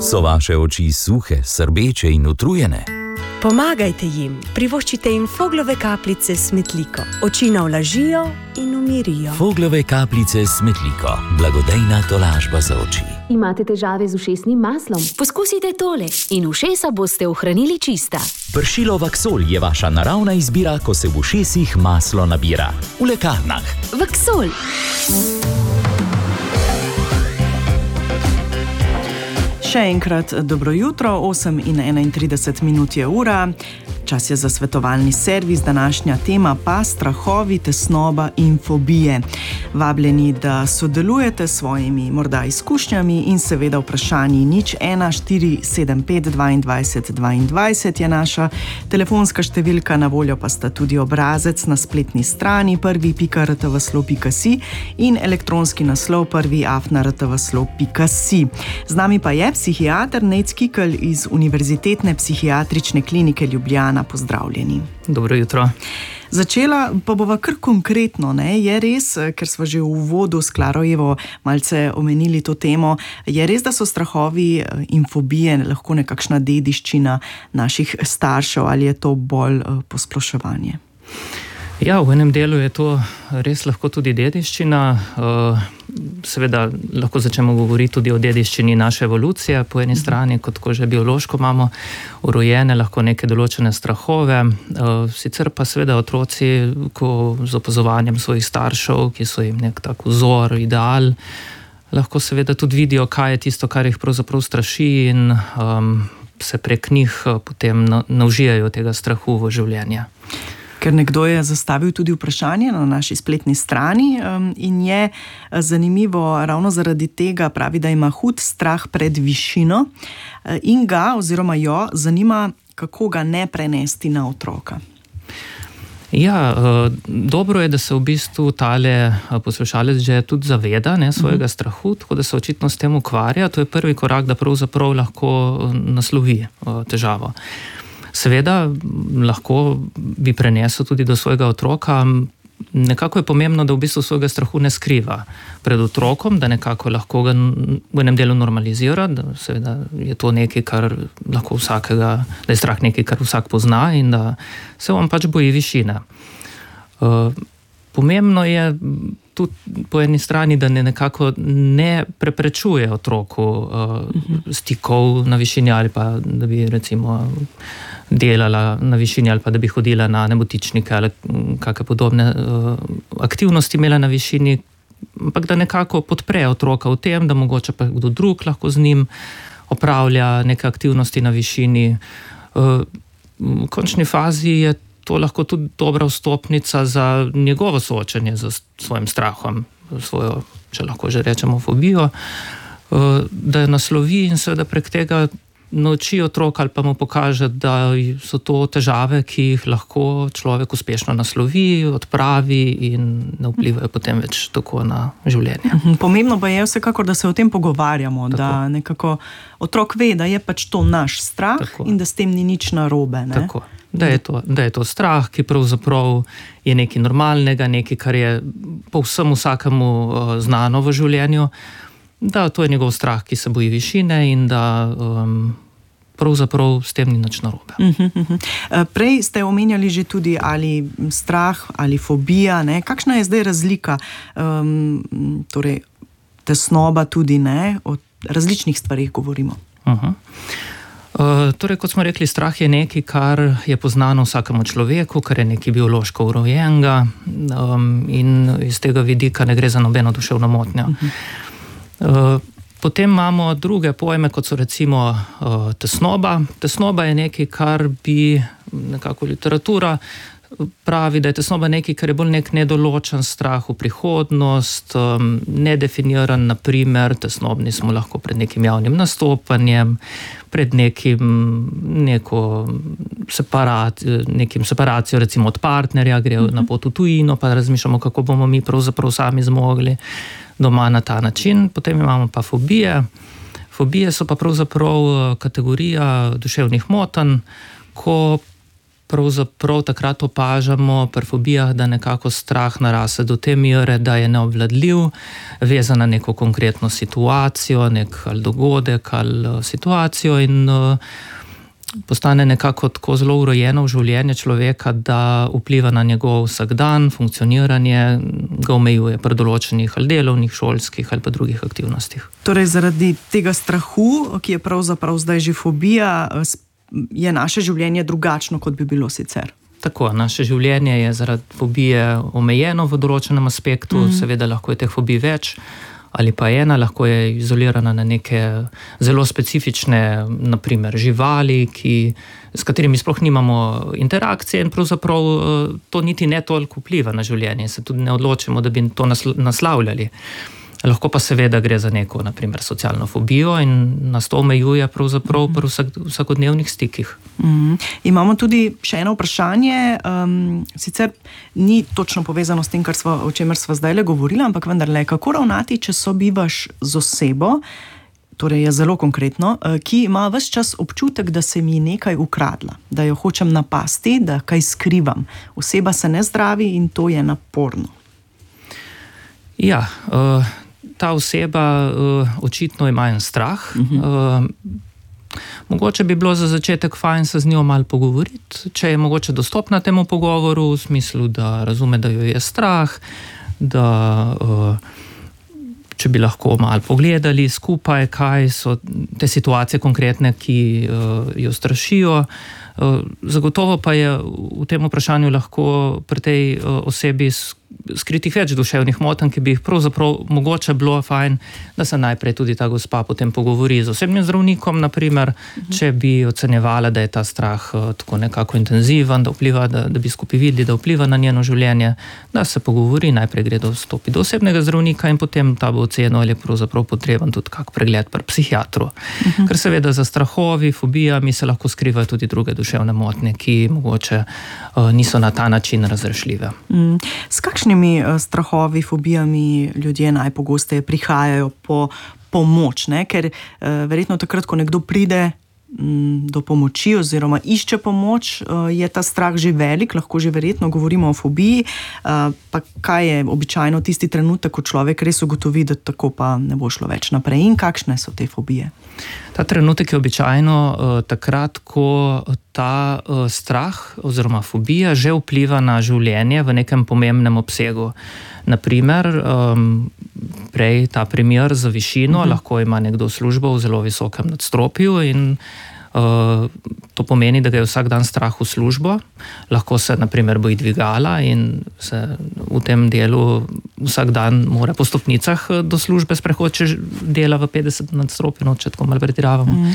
So vaše oči suhe, srbeče in utrujene? Pomagajte jim, privoščite jim Foglove kapljice s Smetliko. Oči navlažijo in umirijo. Foglove kapljice s Smetliko. Blagodejna tolažba za oči. Imate težave z ušesnim maslom? Poskusite tole in ušesa boste ohranili čista. Pršilo Vaksol je vaša naravna izbira, ko se v ušesih maslo nabira. V lekarnah. Vaksol. Še enkrat dobro jutro, 8:31 je ura. Čas je za svetovalni servis, današnja tema pa strahovi, tesnoba in fobije. Vabljeni, da sodelujete s svojimi morda izkušnjami in seveda vprašanji 01475 22 22 je naša telefonska številka, na voljo pa sta tudi obrazec na spletni strani prvi.rtvslo.si in elektronski naslov prvi@rtvslo.si. Z nami pa je psihiater Nejc Kikelj iz Univerzitetne psihiatrične klinike Ljubljana. Pozdravljeni. Dobro jutro. Začela pa bova kar konkretno, ne? Je res, ker smo že v uvodu s Klaro Evo malce omenili to temo, je res, da so strahovi in fobije lahko nekakšna dediščina naših staršev ali je to bolj posploševanje? Ja, v enem delu je to res lahko tudi dediščina. Seveda lahko začnemo govoriti tudi o dediščini naše evolucije po eni strani, kot ko že biološko imamo urojene lahko neke določene strahove. Sicer pa seveda otroci, ko z opazovanjem svojih staršev, ki so jim nek tak vzor, ideal, lahko seveda tudi vidijo, kaj je tisto, kar jih pravzaprav straši in se prek njih potem navžijajo tega strahu v življenje. Ker nekdo je zastavil tudi vprašanje na naši spletni strani in je zanimivo ravno zaradi tega, pravi, da ima hud strah pred višino in ga oziroma jo zanima, kako ga ne prenesti na otroka. Ja, dobro je, da se v bistvu tale poslušalec že tudi zaveda svojega strahu, tako da se očitno s tem ukvarja. To je prvi korak, da pravzaprav lahko naslovi težavo. Seveda lahko bi prenesel tudi do svojega otroka. Nekako je pomembno, da v bistvu svojega strahu ne skriva pred otrokom, da nekako lahko ga v enem delu normalizira, da seveda je to nekaj, kar lahko vsakega, da je strah nekaj, kar vsak pozna in da se on pač boji višine. Pomembno je tudi po eni strani, da nekako ne preprečuje otroku stikov na višini ali pa da bi recimo delala na višini ali pa da bi hodila na nebotičnike ali kakšne podobne aktivnosti imela na višini, ampak da nekako podpre otroka v tem, da mogoče pa kdo drug lahko z njim opravlja neke aktivnosti na višini. V končni fazi je to lahko tudi dobra vstopnica za njegovo soočanje z svojim strahom, svojo, če lahko že rečemo, fobijo, da jo naslovi in seveda prek tega nauči otroka ali pa mu pokaže, da so to težave, ki jih lahko človek uspešno naslovi, odpravi in ne vplivajo potem več tako na življenje. Pomembno pa je vsekakor, da se o tem pogovarjamo, tako. Da nekako otrok ve, da je pač to naš strah tako. In da s tem ni nič narobe. Ne? Tako. Da je to strah, ki pravzaprav je nekaj normalnega, nekaj, kar je povsem vsakemu znano v življenju, da to je njegov strah, ki se boji višine in da pravzaprav s tem ni nič narobe. Prej ste omenjali že tudi ali strah ali fobija, ne? Kakšna je zdaj razlika, torej tesnoba tudi, ne? O različnih stvarih govorimo. Torej, kot smo rekli, strah je nekaj, kar je poznano vsakemu človeku, kar je nekaj biološko urojenega in iz tega vidika ne gre za nobeno duševno motnjo. Potem imamo druge pojme, kot so recimo tesnoba. Tesnoba je nekaj, kar bi nekako literatura pravi, da je tesnoba nekaj, kar je bolj nek nedoločen strah v prihodnost, nedefiniran, naprimer, tesnobni smo lahko pred nekim javnim nastopanjem, pred nekim separacijo recimo od partnerja, gre na pot v tujino, pa razmišljamo, kako bomo mi pravzaprav sami zmogli doma na ta način. Potem imamo pa fobije. Fobije so pa pravzaprav kategorija duševnih motenj, ko pravzaprav takrat opažamo pri fobijah, da nekako strah narase do te mere, da je neobvladljiv, vezan na neko konkretno situacijo, nek ali dogodek ali situacijo in postane nekako tako zelo urojeno v življenje človeka, da vpliva na njegov vsakdan, funkcioniranje, ga omejuje pri določenih ali delovnih, šolskih ali pa drugih aktivnostih. Torej, zaradi tega strahu, ki je pravzaprav zdaj že fobija, je naše življenje drugačno, kot bi bilo sicer. Tako, naše življenje je zaradi fobije omejeno v določenem aspektu, seveda lahko je teh fobij več, ali pa ena, lahko je izolirana na neke zelo specifične, naprimer živali, s katerimi sploh nimamo interakcije in pravzaprav to niti ne toliko vpliva na življenje, se tudi ne odločimo, da bi to naslavljali. Lahko pa seveda gre za neko, naprimer, socialno fobijo in nas to omejuje pravzaprav pri vsakodnevnih stikih. Imamo tudi še eno vprašanje, sicer ni točno povezano s tem, o čemer sva zdaj govorila, ampak vendarle, kako ravnati, če sobivaš z osebo, torej je zelo konkretno, ki ima ves čas občutek, da se mi nekaj ukradla, da jo hočem napasti, da kaj skrivam. Oseba se ne zdravi in to je naporno. Ja, ta oseba očitno ima en strah. Mogoče bi bilo za začetek fajn se z njo malo pogovoriti, če je mogoče dostopna temu pogovoru, v smislu, da razume, da jo je strah, da če bi lahko malo pogledali skupaj, kaj so te situacije konkretne, ki jo strašijo. Zagotovo pa je v tem vprašanju lahko pri tej osebi skritih več duševnih motenj, ki bi jih pravzaprav mogoče bilo fajn, da se najprej tudi ta gospa potem pogovori z osebnim zdravnikom, naprimer, če bi ocenjevala, da je ta strah tako nekako intenziven, da bi skupaj videli, da vpliva na njeno življenje, da se pogovori, najprej gre stopi do osebnega zdravnika in potem ta bo ocenil, ali je pravzaprav potreben tudi kak pregled pri psihiatru. Ker seveda za strahovi, fobijami se lahko skrivajo tudi druge duševne motnje, ki mogoče niso na ta način razrešljive. S kakšnimi strahovi, fobijami ljudje najpogosteje prihajajo po pomoč, ne? Ker verjetno takrat, ko nekdo pride do pomoči oziroma išče pomoč, je ta strah že velik, lahko že verjetno govorimo o fobiji, pa kaj je običajno tisti trenutek, ko človek res ugotovi, da tako pa ne bo šlo več naprej in kakšne so te fobije? Ta trenutek je običajno takrat, ko ta strah oziroma fobija že vpliva na življenje v nekem pomembnem obsegu. Naprimer, prej ta primer za višino, lahko ima nekdo službo v zelo visokem nadstropju in to pomeni, da ga je vsak dan strah v službo. Lahko se, naprimer, boji dvigala in se v tem delu vsak dan mora po stopnicah do službe sprehoditi, če dela v 50 nadstropju, če tako malo pretiravamo.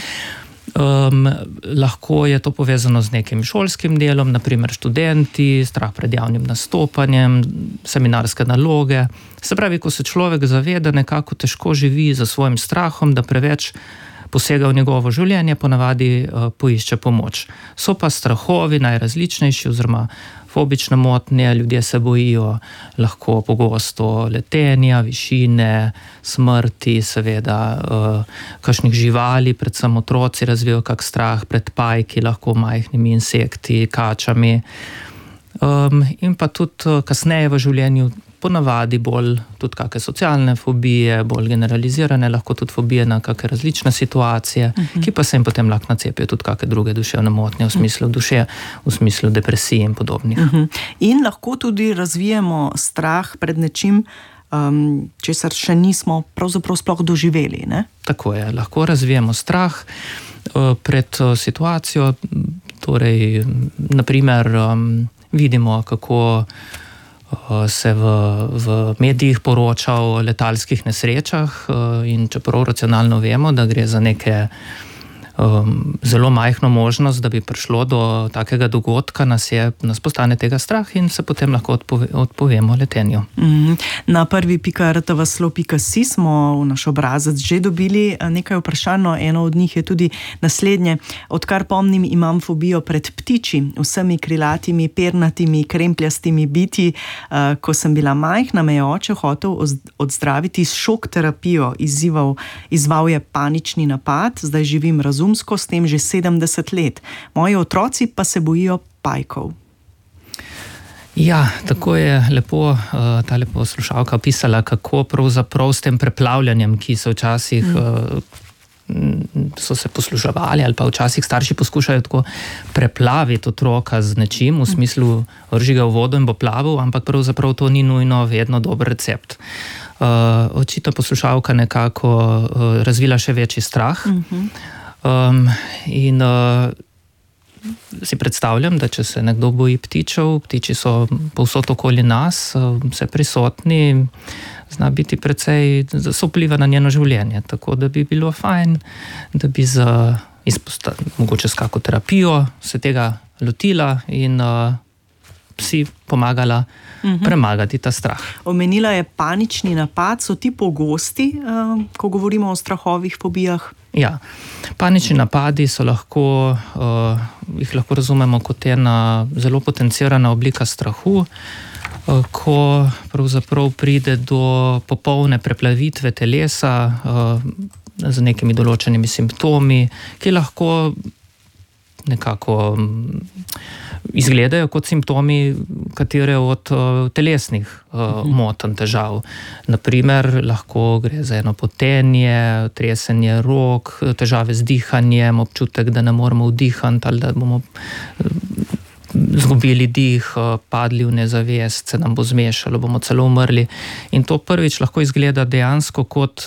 Lahko je to povezano z nekim šolskim delom, naprimer študenti, strah pred javnim nastopanjem, seminarske naloge. Se pravi, ko se človek zaveda, nekako težko živi za svojim strahom, da preveč posega v njegovo življenje, ponavadi poišče pomoč. So pa strahovi najrazličnejši oziroma fobične motnje, ljudje se bojijo lahko pogosto letenja, višine, smrti, seveda kakšnih živali, predvsem otroci razvijajo kak strah pred pajki, lahko majhnimi insekti, kačami. In pa tudi kasneje v življenju ponavadi bolj tudi kakšne socialne fobije, bolj generalizirane, lahko tudi fobije na kakšne različne situacije, ki pa se jim potem lahko nacepijo tudi kakšne druge duševne motnje v smislu duše, v smislu depresije in podobnih. In lahko tudi razvijemo strah pred nečim, česar še nismo pravzaprav sploh doživeli, ne? Tako je, lahko razvijemo strah pred situacijo, torej, naprimer, vidimo, kako se v medijih poroča o letalskih nesrečah in čeprav racionalno vemo, da gre za neke zelo majhno možnost, da bi prišlo do takega dogodka, nas postane tega strah in se potem lahko odpovemo letenju. Na prvi.rtvslo.si smo v naš obrazec že dobili nekaj vprašanj, eno od njih je tudi naslednje. Odkar pomnim, imam fobijo pred ptiči, vsemi krilatimi, pernatimi, krempljastimi biti. Ko sem bila majhna, me je oče hotel odzdraviti s šok terapijo, izval je panični napad, zdaj živim razumsko s tem že 70 let. Moji otroci pa se bojijo pajkov. Ja, tako je lepo ta poslušalka opisala, kako pravzaprav s tem preplavljanjem, ki se včasih so se posluževali ali pa včasih starši poskušajo tako preplaviti otroka z nečim, v smislu vrži ga v vodo in bo plaval, ampak pravzaprav to ni nujno vedno dober recept. Očitno poslušalka nekako razvila še večji strah in si predstavljam, da če se nekdo boji ptičev, ptiči so povsod okoli nas, vse prisotni, zna biti precej, so vpliva na njeno življenje, tako da bi bilo fajn, da bi mogoče s kako terapijo se tega lotila in si pomagala premagati ta strah. Omenila je panični napad, so ti pogosti, ko govorimo o strahovih, fobijah? Ja, panični napadi so lahko, jih lahko razumemo kot ena zelo potencirana oblika strahu, ko pravzaprav pride do popolne preplavitve telesa z nekimi določenimi simptomi, ki lahko nekako izgledajo kot simptomi katere od telesnih motenj, težav. Naprimer, lahko gre za eno potenje, tresenje rok, težave z dihanjem, občutek, da ne moremo vdihati ali da bomo zgubili dih, padli v nezavest, se nam bo zmešalo, bomo celo umrli. In to prvič lahko izgleda dejansko kot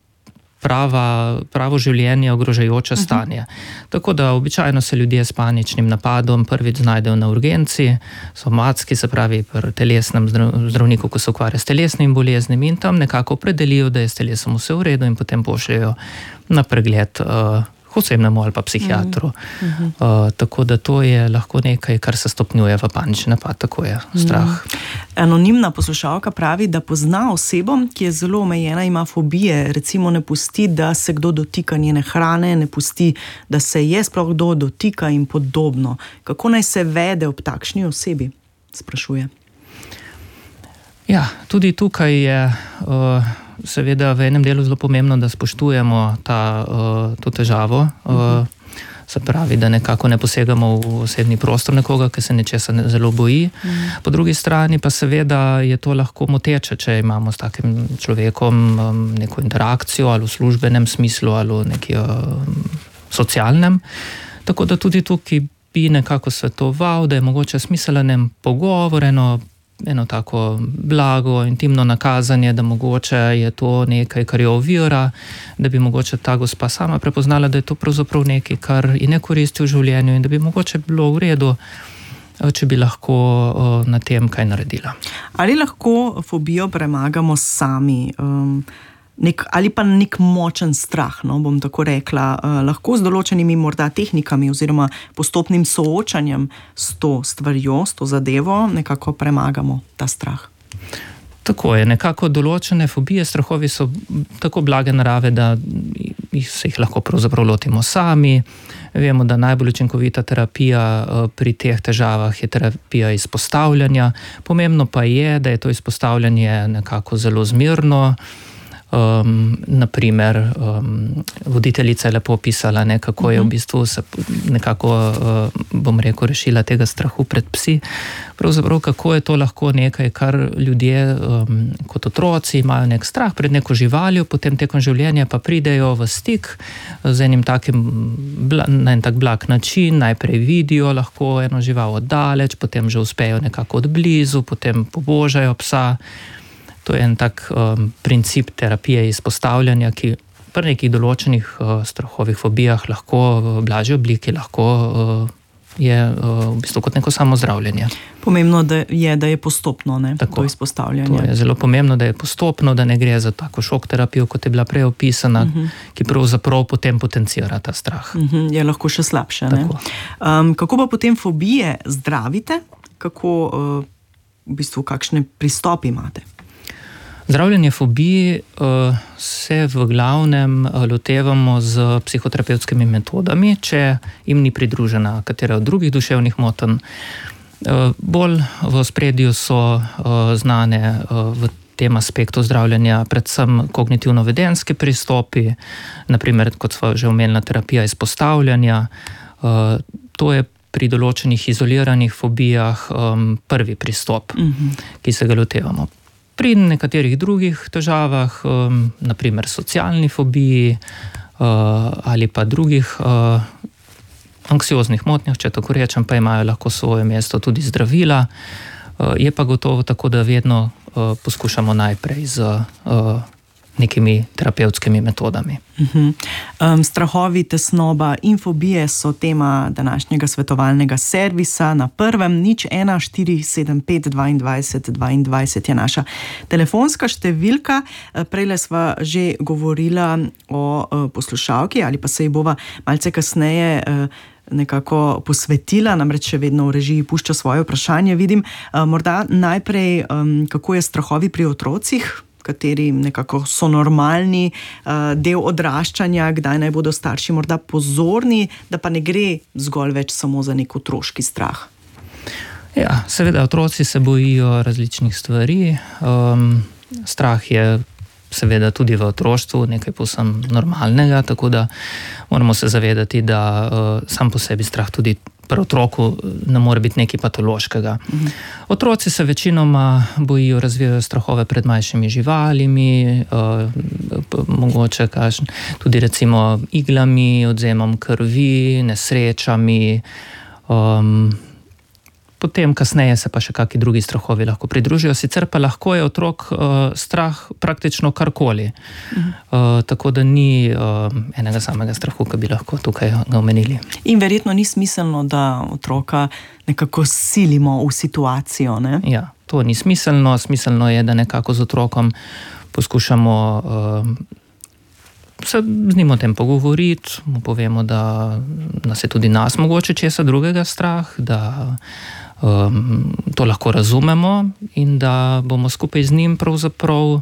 pravo življenje, ogrožajoče stanje. Tako da običajno se ljudje s paničnim napadom prvič znajdejo na urgenci, somatski, se pravi pri telesnem zdravniku, ko se ukvarja s telesnimi boleznimi, in tam nekako opredelijo, da je s telesom vse v redu in potem pošljajo na pregled osebnemu ali pa psihiatru. Tako da to je lahko nekaj, kar se stopnjuje v panični napad, tako je strah. Anonimna poslušalka pravi, da pozna osebo, ki je zelo omejena, ima fobije, recimo ne pusti, da se kdo dotika njene hrane, ne pusti, da se je sploh kdo dotika in podobno. Kako naj se vede ob takšni osebi? Sprašuje. Ja, tudi tukaj je seveda v enem delu zelo pomembno, da spoštujemo to težavo, se pravi, da nekako ne posegamo v osebni prostor nekoga, ki se nečesa zelo boji. Po drugi strani pa seveda je to lahko moteče, če imamo s takim človekom neko interakcijo ali v službenem smislu ali v neki socialnem. Tako da tudi tukaj bi nekako svetoval, da je mogoče smiseln pogovor, eno tako blago, intimno nakazanje, da mogoče je to nekaj, kar jo ovira, da bi mogoče ta gospa sama prepoznala, da je to pravzaprav nekaj, kar ji ne koristi v življenju in da bi mogoče bilo v redu, če bi lahko na tem kaj naredila. Ali lahko fobijo premagamo sami? Ali pa nek močen strah, bom tako rekla, lahko z določenimi morda tehnikami oziroma postopnim soočanjem s to stvarjo, s to zadevo, nekako premagamo ta strah. Tako je, nekako določene fobije, strahovi so tako blage narave, da se jih lahko pravzaprav lotimo sami. Vemo, da najbolj učinkovita terapija pri teh težavah je terapija izpostavljanja. Pomembno pa je, da je to izpostavljanje nekako zelo zmerno. Naprimer, voditeljica je lepo opisala, kako je v bistvu se nekako, bom rekel, rešila tega strahu pred psi. Pravzaprav, kako je to lahko nekaj, kar ljudje kot otroci imajo nek strah pred neko živaljo, potem tekom življenja pa pridejo v stik z enim takim, na en tak blag način, najprej vidijo lahko eno žival od daleč, potem že uspejo nekako od blizu, potem pobožajo psa. To je en tak princip terapije izpostavljanja, ki pri nekih določenih strahovih fobijah lahko v blažji obliki lahko je v bistvu kot neko samozdravljenje. Pomembno je, da je postopno, to izpostavljanje. To je zelo pomembno, da je postopno, da ne gre za tako šok terapijo, kot je bila prej opisana, ki pravzaprav potem potencira ta strah. Je lahko še slabše. Kako pa potem fobije zdravite? Kako, v bistvu, kakšne pristopi imate? Zdravljenje fobij se v glavnem lotevamo z psihoterapevtskimi metodami, če jim ni pridružena katera od drugih duševnih motenj. Bolj v ospredju so znane v tem aspektu zdravljenja predvsem kognitivno-vedenski pristopi, naprimer, kot sva že omenila, terapija izpostavljanja. To je pri določenih izoliranih fobijah prvi pristop, ki se ga lotevamo. Pri nekaterih drugih težavah, naprimer socialni fobiji ali pa drugih anksioznih motnjah, če tako rečem, pa imajo lahko svoje mesto tudi zdravila. Je pa gotovo tako, da vedno poskušamo najprej z nekimi terapevtskimi metodami. Strahovi, tesnoba in fobije so tema današnjega svetovalnega servisa. Na prvem 01475 22 22 je naša telefonska številka. Prejle sva že govorila o poslušalki, ali pa se ji bova malce kasneje nekako posvetila, namreč še vedno v režiji pušča svoje vprašanje. Vidim, morda najprej, kako je strahovi pri otrocih, kateri nekako so normalni del odraščanja, kdaj naj bodo starši morda pozorni, da pa ne gre zgolj več samo za nek otroški strah. Ja, seveda otroci se bojijo različnih stvari. Strah je seveda tudi v otroštvu nekaj povsem normalnega, tako da moramo se zavedati, da sam po sebi strah tudi pri otroku ne more biti nekaj patološkega. Otroci se večinoma bojijo, razvijajo strahove pred manjšimi živalimi, mogoče tudi recimo iglami, odvzemom krvi, nesrečami. Potem kasneje se pa še kakšni drugi strahovi lahko pridružijo. Sicer pa lahko je otrok strah praktično karkoli. Tako da ni enega samega strahu, ki bi lahko tukaj ga omenili. In verjetno ni smiselno, da otroka nekako silimo v situacijo, ne? Ja, to ni smiselno. Smiselno je, da nekako z otrokom poskušamo se z njim o tem pogovoriti, mu povemo, da nas je tudi nas mogoče česa drugega strah, da to lahko razumemo in da bomo skupaj z njim pravzaprav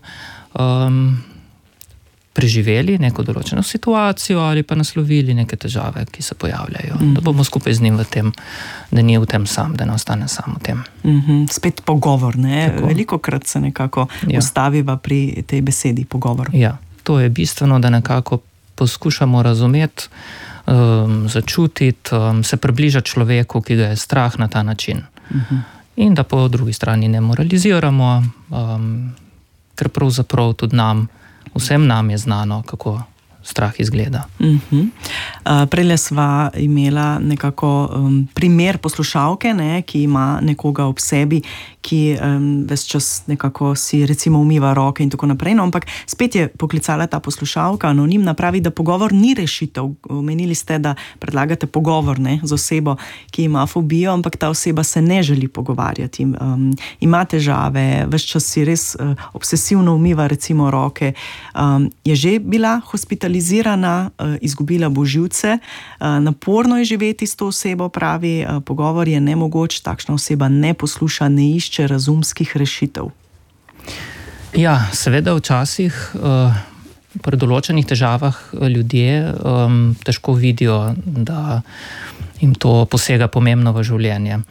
preživeli neko določeno situacijo ali pa naslovili neke težave, ki se pojavljajo. Da bomo skupaj z njim v tem, da ni v tem sam, da ne ostane sam v tem. Spet pogovor, ne? Velikokrat se nekako ustaviva pri tej besedi pogovor. Ja, to je bistveno, da nekako poskušamo razumeti, začutiti, se približati človeku, ki ga je strah na ta način. In da po drugi strani ne moraliziramo, ker pravzaprav tudi vsem nam je znano, kako strah izgleda. Prejle sva imela nekako primer poslušalke, ne, ki ima nekoga ob sebi, ki ves čas nekako si recimo umiva roke in tako naprej. No, ampak spet je poklicala ta poslušalka, anonimna, pravi, da pogovor ni rešitev. Omenili ste, da predlagate pogovor, ne, z osebo, ki ima fobijo, ampak ta oseba se ne želi pogovarjati. Ima težave, ves čas si res obsesivno umiva recimo roke. Je že bila hospitalizirana, izgubila bo živce. Naporno je živeti s to osebo, pravi, pogovor je nemogoč, takšna oseba ne posluša, ne išče razumskih rešitev. Ja, seveda včasih pri določenih težavah ljudje težko vidijo, da jim to posega pomembno v življenje.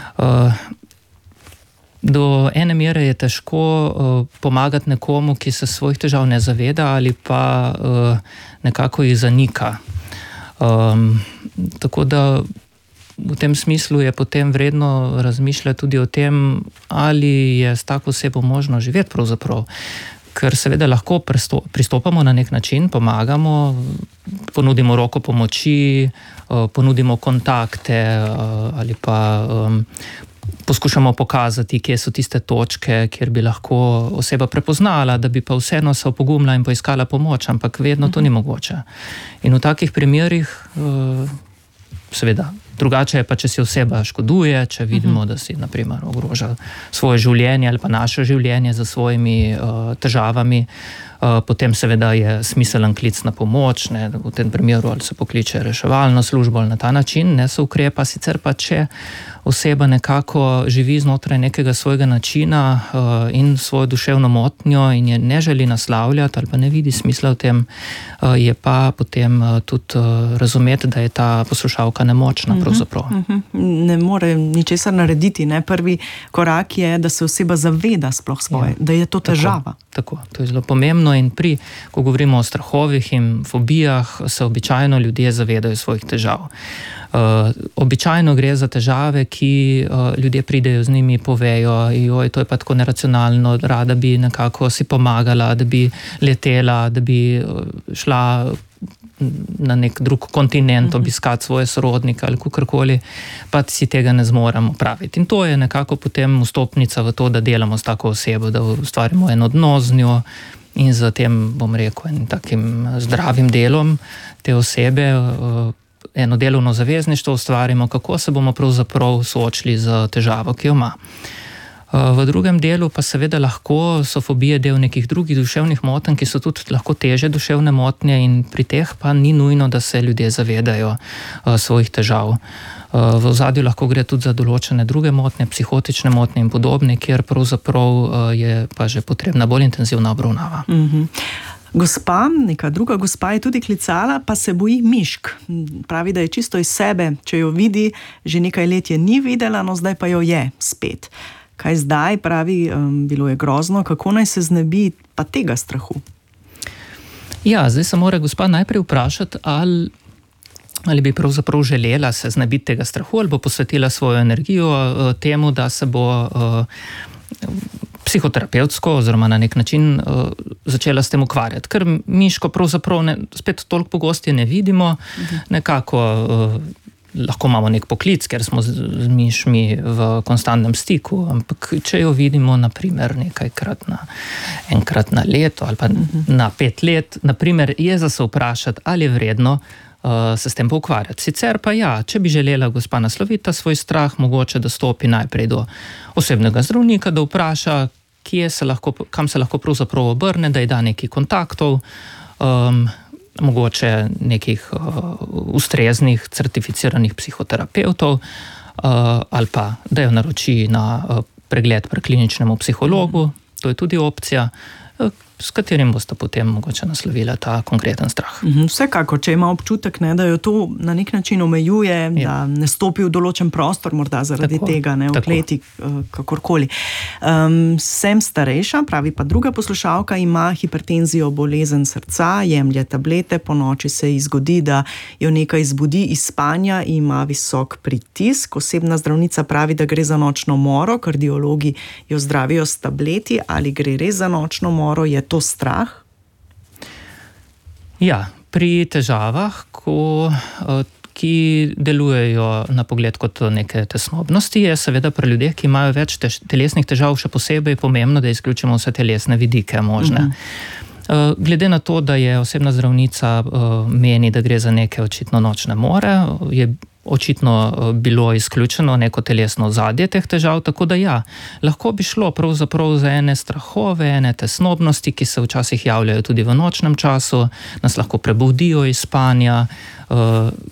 Do ene mere je težko pomagati nekomu, ki se svojih težav ne zaveda ali pa nekako jih zanika. Tako da v tem smislu je potem vredno razmišljati tudi o tem, ali je s tako osebo možno živeti pravzaprav. Ker seveda lahko pristopamo na nek način, pomagamo, ponudimo roko pomoči, ponudimo kontakte ali pa poskušamo pokazati, kje so tiste točke, kjer bi lahko oseba prepoznala, da bi pa vseeno se opogumila in poiskala pomoč, ampak vedno to ni mogoče. In v takih primerih seveda drugače je pa, če si oseba škoduje, če vidimo, da si naprimer ogroža svoje življenje ali pa naše življenje za svojimi težavami, potem seveda je smiselen klic na pomoč, ne, v tem primeru ali se pokliče reševalno službo ali na ta način, ne se ukrepa, sicer pa če oseba nekako živi znotraj nekega svojega načina in svojo duševno motnjo in je ne želi naslavljati ali pa ne vidi smisla v tem, je pa potem tudi razumeti, da je ta poslušalka nemočna pravzaprav. Ne more ničesar narediti, ne? Prvi korak je, da se oseba zaveda sploh svoje, da je to težava. Tako, to je zelo pomembno No in ko govorimo o strahovih in fobijah, se običajno ljudje zavedajo svojih težav. Običajno gre za težave, ki ljudje pridejo z njimi, povejo, joj, to je pa tako neracionalno, rada bi nekako si pomagala, da bi letela, da bi šla na nek drug kontinent obiskati svoje sorodnike ali kakorkoli, pa si tega ne zmoremo praviti. In to je nekako potem vstopnica v to, da delamo s tako osebo, da ustvarimo en odnos z njo in z tem, bom rekel, enim takim zdravim delom te osebe, eno delovno zavezništvo ustvarimo, kako se bomo pravzaprav soočili z težavo, ki jo ima. V drugem delu pa seveda lahko so fobije del nekih drugih duševnih motenj, ki so tudi lahko teže duševne motnje in pri teh pa ni nujno, da se ljudje zavedajo svojih težav. V ozadju lahko gre tudi za določene druge motnje, psihotične motnje in podobne, kjer pravzaprav je pa že potrebna bolj intenzivna obravnava. Gospa, neka druga gospa je tudi klicala, pa se boji mišk. Pravi, da je čisto iz sebe, če jo vidi, že nekaj let je ni videla, no zdaj pa jo je spet. Kaj zdaj, pravi, bilo je grozno, kako naj se znebi pa tega strahu? Ja, zdaj se mora gospa najprej vprašati, ali bi pravzaprav želela se znebiti tega strahu, ali bo posvetila svojo energijo temu, da se bo psihoterapevtsko oziroma na nek način začela s tem ukvarjati. Ker miško pravzaprav spet toliko pogosti ne vidimo, nekako lahko imamo nek poklic, ker smo z mišmi v konstantnem stiku, ampak če jo vidimo naprimer enkrat na leto ali pa na 5 let, naprimer je za se vprašati, ali je vredno se s tem ukvarjati. Sicer pa ja, če bi želela gospa nasloviti svoj strah, mogoče da stopi najprej do osebnega zdravnika, da vpraša, kam se lahko pravzaprav obrne, da ji da nekaj kontaktov, mogoče nekih ustreznih, certificiranih psihoterapevtov, ali pa da jo naroči na pregled pri kliničnemu psihologu, to je tudi opcija, s katerim boste potem mogoče naslovila ta konkreten strah. Vsekakor, če ima občutek, da jo to na nek način omejuje, da ne stopi v določen prostor, morda zaradi tega, v kleti, kakorkoli. Sem starejša, pravi pa druga poslušalka, ima hipertenzijo, bolezen srca, jemlje tablete, po noči se ji zgodi, da jo nekaj zbudi iz spanja, ima visok pritisk. Osebna zdravnica pravi, da gre za nočno moro, kardiologi jo zdravijo s tableti, ali gre res za nočno moro, je to strah? Ja, pri težavah, ki delujejo na pogled kot neke tesnobnosti, je seveda pri ljudeh, ki imajo več telesnih težav, še posebej pomembno, da izključimo vse telesne vidike možne. Glede na to, da je osebna zdravnica meni, da gre za neke očitno nočne more, je očitno bilo izključeno neko telesno ozadje teh težav, tako da ja, lahko bi šlo pravzaprav za ene strahove, ene tesnobnosti, ki se včasih javljajo tudi v nočnem času, nas lahko prebudijo iz spanja,